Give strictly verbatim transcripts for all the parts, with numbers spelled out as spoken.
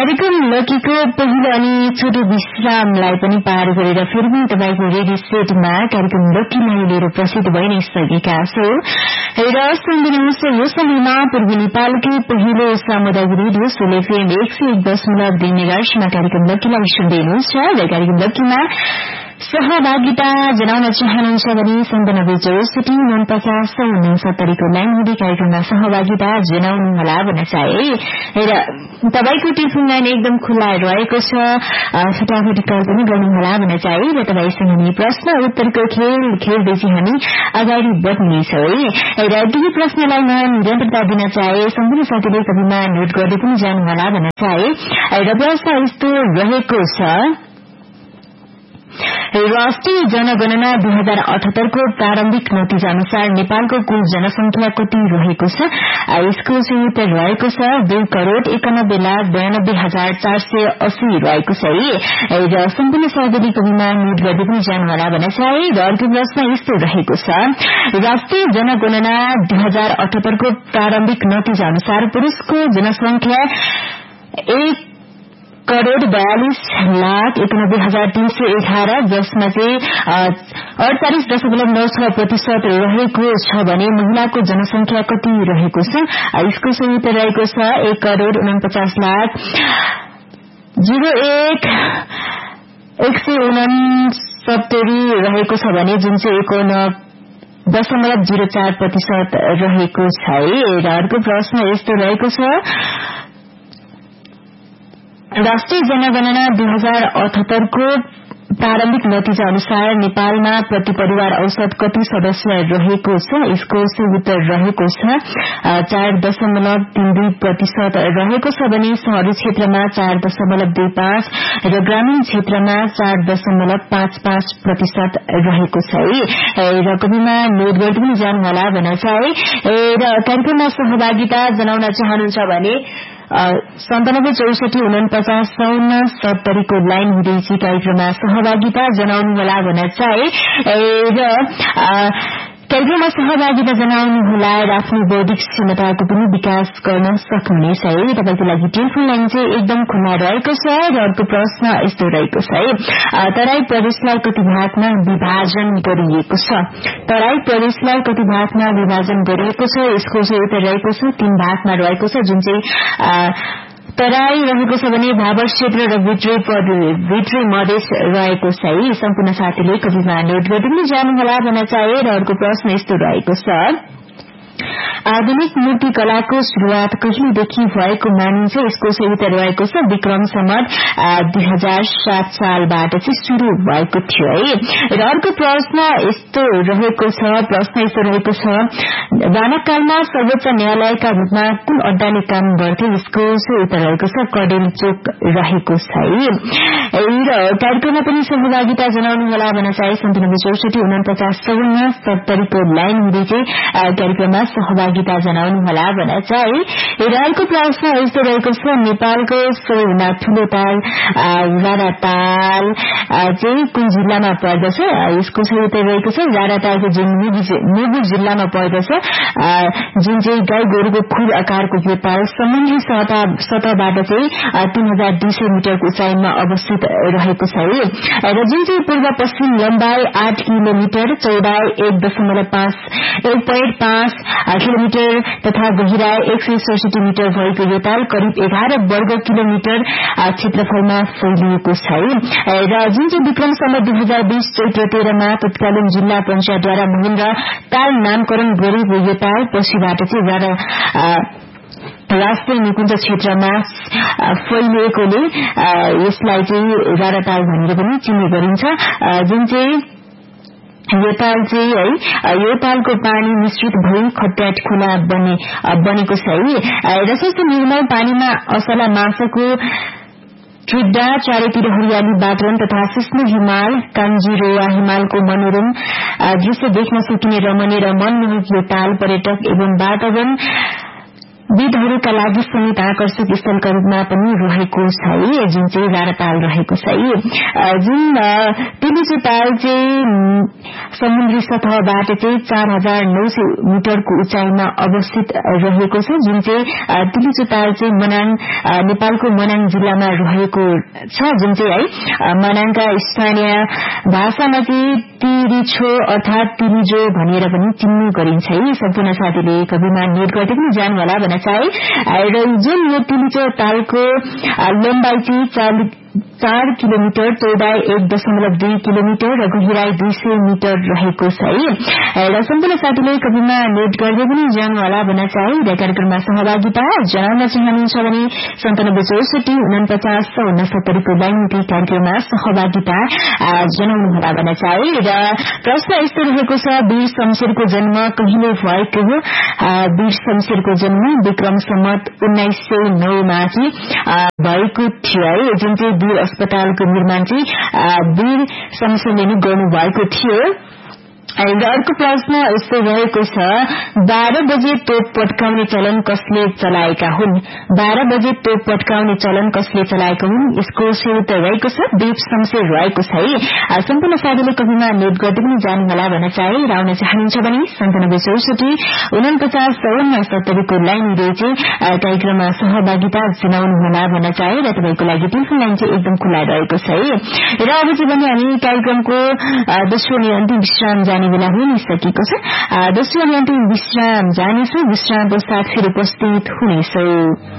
कार्यक्रम लकीको पहिलो अनि छोटो विश्रामलाई पनि पार गरेर फेरि पनि तपाईको रेडियो सेटमा कार्यक्रम लकीलाई लिएर प्रसिद्ध भइ नै सकेका छौ र सुन्दिनुहोस् यो समयमा पूर्वी नेपालकै पहिलो सामुदायिक रेडियो सोल एफएम एक सय एक दशमलव दुई मेगाहर्ट्जमा कार्यक्रम लकीलाई सुन्दै हुनुहुन्छ र कार्यक्रम लकीमा सहभागिता जनाउन चाहनुहुन्छ भने सन्तानब्बे चौसठी उनपचास उनसत्तरीको लाइन हुँदै कार्यक्रममा सहभागिता जनाउनुहोला भन्न चाहे र तपाईको टेलिफोन लाइन एकदम खुल्ला रहेको छ फटाफट कल पनि गर्नुहोला भन्न चाहे र तपाईसँग नि प्रश्न उत्तरको खेल खेल्दैछौँ हामी अगाडि बढ्नेछौँ है र केही प्रश्नलाई म निरन्तरता दिन चाहे सम्पूर्ण साथीले कविमा नोट गर्दै पनि जानुहोला भन्न चाहे र प्रश्न यस्तो रहेको छ राष्ट्रिय जनगणना दुई हजार अठहत्तरको प्रारम्भिक नतिजा अनुसार नेपालको कुल जनसंख्या कति रहेको छ यसको सही उत्तर रहेको छ दुई करोड़ एकानब्बे लाख बयानब्बे हजार चार सय अस्सी रहेको छ है र सम्पूर्ण सहयोगी कविमा नोट गर्दै पनि जानुहोला भन्न चाहे र अर्को प्रश्न यस्तो रहेको छ राष्ट्रिय जनगणना दुई हजार अठहत्तरको प्रारम्भिक नतिजा अनुसार पुरुषको जनसंख्या एक करोड़ बयालीस लाख एकानब्बे हजार तीन सय एघार जसमा चाहिँ अड़चालिस दशमलव नौ छ प्रतिशत रहेको छ भने महिलाको जनसंख्या कति रहेको छ यसको सही उत्तर रहेको छ एक करोड़ उनपचास लाख जीरो एक एक सय उनसत्तरी रहेको छ भने जुन चाहिँ एकाउन्न दशमलव जीरो चार प्रतिशत रहेको छ र अर्को प्रश्न यस्तो रहेको छ राष्ट्रिय जनगणना दुई हजार अठहत्तरको प्रारम्भिक नतिजा अनुसार नेपालमा प्रति परिवार औसत कति सदस्य रहेको छ यसको सही उत्तर रहेको छ चार दशमलव तीन दुई प्रतिशत रहेको छ भने शहरी क्षेत्रमा चार दशमलव दुई पाँच र ग्रामीण क्षेत्रमा चार दशमलव पाँच पाँच प्रतिशत रहेको छ र कविमा नोट गर्दै पनि जानुहोला भन्न चाहे र कार्यक्रममा सहभागिता जनाउन चाहनुहुन्छ भने सन्तानब्बे चौसठी उनपचास सौन्न सत्तरीको लाइन हुँदै कार्यक्रममा सहभागिता जनाउनुहोला भन्न चाहे र कार्यक्रममा सहभागिता जनाउनुहोला र आफ्नो बौद्धिक क्षमताको पनि विकास गर्न सक्नुहुनेछ है तपाईको लागि टेलिफोन लाइन चाहिँ एकदम खुल्ला रहेको छ र अर्को प्रश्न यस्तो रहेको छ है तराई प्रदेशलाई कति भागमा विभाजन गरिएको छ तराई प्रदेशलाई कति भागमा विभाजन गरिएको छ यसको चाहिँ उत्तर रहेको छ तीन भागमा रहेको छ जुन चाहिँ तराई रहेको छ भने भावर क्षेत्र र भित्री मधेस रहेको छ है सम्पूर्ण साथीले कविमा नोट गर्दै पनि जानुहोला भन्न चाहे र अर्को प्रश्न यस्तो रहेको छ आधुनिक मूर्तिकलाको शुरूआत कहिलेदेखि भएको मानिन्छ यसको सही उत्तर रहेको छ विक्रम सम्वत दुई हजार सात सालबाट चाहिँ शुरू भएको थियो है र अर्को प्रश्न यस्तो रहेको छ प्रश्न यस्तो रहेको छ वानकालमा सर्वोच्च न्यायालयका रूपमा कुन अड्डाले काम गर्थे यसको सही उत्तर रहेको छ कडेल चोक रहेको छ है र कार्यक्रममा पनि सहभागिता जनाउनुहोला भन्न चाहे सन्तानब्बे चौसठी उनपचास चौन्न सत्तरीको लाइन हुँदै चाहिँ कार्यक्रममा सहभागिता जनाउनुहोला भन्न चाहे र अर्को प्रश्न यस्तो रहेको छ नेपालको सबैभन्दा ठूलो ताल राणाताल चाहिँ कुन जिल्लामा पर्दछ यसको सही उत्तर रहेको छ राणातालको जुन मुगु जिल्लामा पर्दछ जुन चाहिँ गाई गोरुको खुर आकारको यो ताल समुद्री सतहबाट चाहिँ तीन हजार दुई सय मिटरको उचाइमा अवस्थित रहेको छ है र जुन चाहिँ पूर्व पश्चिम लम्बाई आठ किलोमिटर चौडाई एक दशमलव पाँच एक पोइन्ट पाँच किलोमिटर तथा गहिराई एक सय सडसठी मिटर भएको यो ताल करिब एघार वर्ग किलोमिटर क्षेत्रफलमा फैलिएको छ र जुन चाहिँ विक्रम सम्वत दुई हजार बीस चैत्र तेह्रमा तत्कालीन जिल्ला पञ्चायतद्वारा महेन्द्र ताल नामकरण गरेको यो ताल पछिबाट चाहिँ राष्ट्रिय निकुञ्ज क्षेत्रमा फैलिएकोले यसलाई चाहिँ राणाताल भनेर पनि चिन्ने गरिन्छ जुन चाहिँ यो ताल चाहिँ है यो तालको पानी मिश्रित भई खट्याट खोला बने बनेको छ है र सस्तो निर्मल पानीमा असला माछाको चुड्डा चारैतिर हरियाली वातावरण तथा सिस्नो हिमाल कान्जिरोवा हिमालको मनोरम दृश्य देख्न सकिने रमणीय र मनमोहक यो ताल पर्यटक एवं वातावरण विधहरूका लागि समेत आकर्षक स्थलका रूपमा पनि रहेको छ है, जुन चाहिँ राराताल रहेको छ है। जुन तिलिचो ताल चाहिँ समुद्री सतहबाट चाहिँ चार हजार नौ सय मिटरको उचाइमा अवस्थित रहेको छ, जुन चाहिँ तिलिचो ताल चाहिँ मनाङ नेपालको मनाङ जिल्लामा रहेको छ, जुन चाहिँ है मनाङका स्थानीय भाषामा चाहिँ तिरिछो अर्थात तिलिजो भनेर पनि चिन्ने गरिन्छ है। सम्पूर्ण साथीले कविमा नेट गर्दै पनि जानुहोला भन्न चाहे। र जुन यो तिलिचो तालको लम्बाई चाहिँ चार चार किलोमिटर, चौडाई एक दशमलव दुई किलोमिटर र गहिराई दुई सय मिटर रहेको छ है। र सम्पूर्ण साथीले कविमा नेट गर्दै पनि जानुहोला भन्न चाहे। र कार्यक्रममा सहभागिता जनाउन चाहनुहुन्छ भने सन्तानब्बे चौसठी उनपचास उनसत्तरीको लाइनको कार्यक्रममा सहभागिता जनाउनुहोला भन्न चाहे। र प्रश्न यस्तो रहेको छ, वीर शमशेरको जन्म कहिले भएको हो? वीर शमशेरको जन्म विक्रम सम्वत उन्नाइस सय नौमा भएको थियो है, जुन चाहिँ वीर अस्पतालको निर्माण चाहिँ वीर शमशेरले नै गर्नुभएको थियो। र अर्को प्रश्न यस्तो रहेको छ, बाह्र बजे तोप पट्काउने चलन कसले चलाएका हुन्? बाह्र बजे तोप पट्काउने चलन कसले चलाएका हुन्? यसको सही उत्तर रहेको छ वीर शमशेर रहेको छ है। सम्पूर्ण साथीले कविमा नेट गर्दै पनि जानुहोला भन्न चाहे। र आउन चाहनुहुन्छ भने सन्तानब्बे चौसठी उनपचास उनसत्तरीको लाइन चाहिँ कार्यक्रममा सहभागिता जनाउनुहोला भन्न चाहे। र तपाईँको लागि टेलिफोन लाइन चाहिँ एकदम खुला रहेको छ है। र अब चाहिँ भने हामी कार्यक्रमको दोस्रो अनि अन्तिम विश्राम जाने बेला हुनिसकेको छ। दोस्रो अनि अन्तिम विश्राम जानेछौँ, विश्राम पश्चात फेरि उपस्थित हुनेछौँ।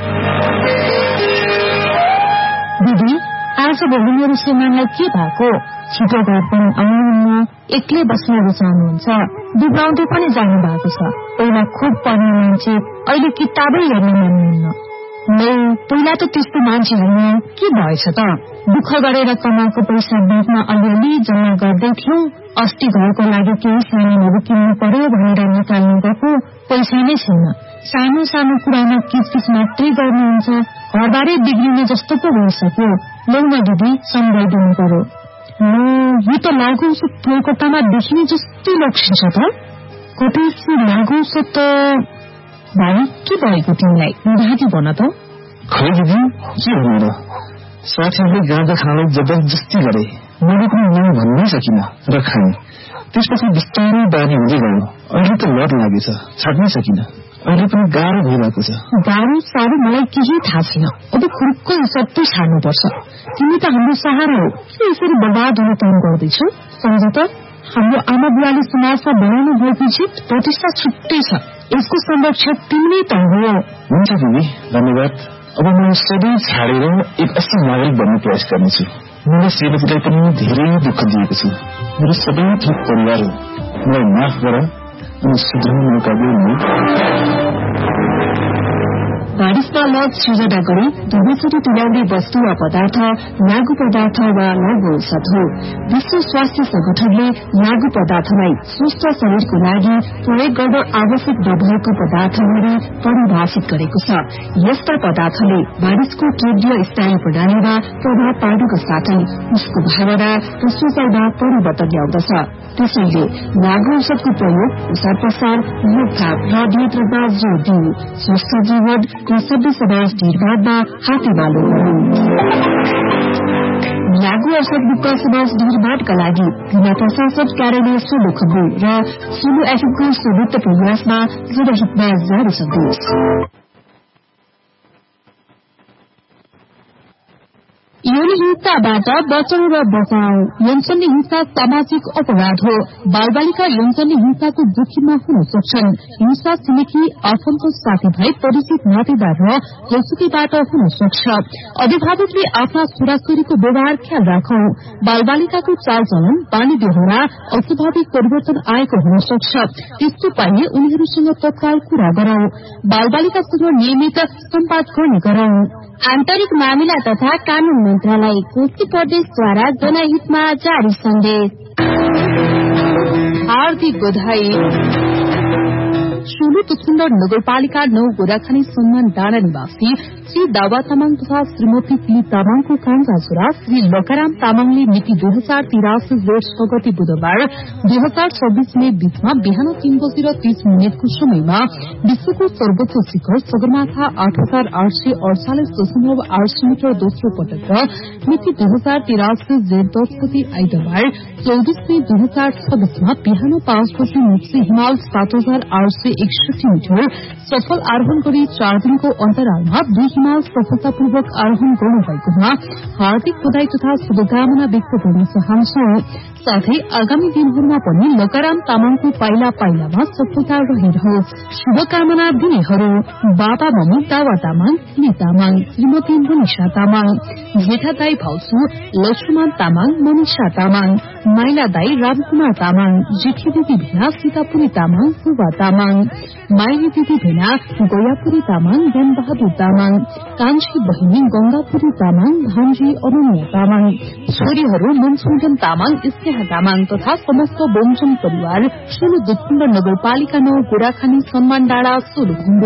दिदी, आज भोलि मेरो श्रीमानलाई के भएको? छिटो घर पनि आउनुहुन्न, एक्लै बस्न रुचाउनुहुन्छ, बिग्राउँदै पनि जानु भएको छ। पहिला खुब पढ्ने मान्छे अहिले किताबै हेर्न मान्नुहुन्न। नै पहिला त त्यस्तो मान्छे हुनु के भएछ त? दुःख गरेर कमाएको पैसा ब्याङ्कमा अलिअलि जम्मा गर्दै थियौं। अस्ति घरको लागि केही सामानहरू किन्नु पर्यो भनेर निकाल्नु गएको, पैसा नै छैन। सानो सानो कुरामा किचकिच मात्रै गर्नुहुन्छ, घरबारै बिग्रिने जस्तो पो भइसक्यो। लौ न दिदी, सम्झाइदिनु पर्यो। यो त लागु औषध कोलकातामा देखिने जस्तै लक्षिन्छ त। कतै लागु औषध त भाइ के भएको तिमीलाई? राति भन त। खै दिदी, के हुनु र? साथीहरूले गाँजा खानलाई जबरजस्ती गरे, मैले पनि नाम भन्नै सकिनँ र खाएँ। त्यसपछि बिस्तारै बानी हुँदै गयो। अहिले त लत लागेछ, छाड्नै सकिनँ। अहिले पनि गाह्रो भइरहेको छ। गाह्रो साह्रो मलाई केही थाहा छैन। अब खुरुक्क सबै छाड्नुपर्छ। तिमी त हाम्रो सहारा हो, किन यसरी बर्बाद हुन काम गर्दैछौ? सम्झ त, हाम्रो आमा बुवाले समाजमा बनाउनु भएको जित प्रतिष्ठा छुट्टै छ। यसको संरक्षक तिमी त हो। हुन्छ दिदी, धन्यवाद। अब म सधैँ छाडेर एक असल नागरिक बन्ने प्रयास गर्नेछु। मैले श्रीमतीलाई पनि धेरै दुःख दिएको छु। मेरो सबै थोक परिवार हो, मलाई माफ गर अनि सुधार्ने मौका दिनु। बारिशमा लग सृजना गरी दुवैचोटि तुल्याउने वस्तु वा पदार्थ लागू पदार्थ वा लागू औषध हो। विश्व स्वास्थ्य संगठनले लागू पदार्थलाई स्वस्थ शरीरको लागि प्रयोग गर्न आवश्यक नभएको पदार्थहरू परिभाषित गरेको छ। यस्ता पदार्थले मानिसको केन्द्रीय स्नायु प्रणालीमा प्रभाव पार्नुको साथै उसको भावना र सोचाइमा परिवर्तन ल्याउँदछ। त्यसैले लागू औषधको प्रयोग, प्रसार प्रसार, रोकथाम र नियन्त्रणमा जोड़ दिनु स्वस्थ जीवन र सभ्य समाज निर्माणमा हातेमालो हो। लागू औषध मुक्त समाज निर्माणका लागि जिल्ला प्रशासन कार्यालय सोलु खम्बु र सोलु एफएमको संयुक्त प्रयासमा जनहितमा जारी सन्देश। यौन हिंसाबाट बचाउ र बचाउ। यौन हिंसा सामाजिक अपराध हो। बालबालिका यौन हिंसाको जोखिममा हुन सक्छन्। हिंसा छिमेकी आफन्त साथीभाइ परिचित नातेदार र यसुकीबाट हुन सक्छ। अभिभावकले आफ्ना छोराछोरीको व्यवहार ख्याल राखौं। बालबालिकाको चालचलन, बानी बेहोरा अस्वाभाविक परिवर्तन आएको हुन सक्छ। त्यस्तो पाइए उनीहरूसँग तत्काल कुरा गरौं। बालबालिकासँग नियमित सम्वाद गर्ने गरौं। आन्तरिक मामिला तथा कानून मन्त्रालय कोशी प्रदेशद्वारा जनहितमा जारी सन्देश। हार्दिक बधाई। सोलु तुथुण्ड नगरपालिका नौ गोराखानी सम्मान डाँडा निवासी श्री दावा तामाङ तथा श्रीमती तिली तामाङको कान्छा छोरा श्री लकाराम तामाङले मिति दुई हजार तिरासी जेठ छ गते बुधबार दुई हजार छब्बीस मे बीचमा बिहान तीन बजेर तीस मिनटको समयमा विश्वको सर्वोच्च शिखर सगरमाथा आठ हजार आठ सय अडचालिस दशमलव आठ सय मिटर दोस्रो पटक र मिति दुई हजार तिरासी जेठ दस गते आइतबार चौबिस मे दुई हजार छब्बीसमा बिहान पाँच बजे मुक्सी हिमाल सात हजार आठ सय एकसठी मिटर सफल आरोहण गरी चार दिनको अन्तरालमा दुई हिमाल सफलतापूर्वक आरोहण गर्नुभएकोमा हार्दिक बधाई तथा शुभकामना व्यक्त गर्न चाहन्छु। साथै आगामी दिनहरूमा पनि लकाराम तामाङको पाइला पाइलामा सफलता रहिरहोस्। शुभकामना दिनेहरू बाबा मम्मी दावा तामाङ, तिली तामाङ, श्रीमती मनिषा तामाङ, जेठा दाई भाउजू लक्ष्मण तामाङ, मनिषा तामाङ, माइला दाई रामकुमार तामाङ, जेठी दिदी भेना सीतापुरी तामाङ, फुवा तामाङ, माइली दिदी भेना गोयापुरी तामाङ, ज्ञान बहादुर तामाङ, कान्छी बहिनी गंगापुरी तामाङ, भान्जी अरुणिया तामाङ, छोरीहरू मनसुजन तामाङ, स्नेहा तामाङ तथा समस्त बोमजन परिवार सोलु दुधकुण्ड नगरपालिका नौ गोराखानी सम्मान डाँडा सोलुखुम्बु।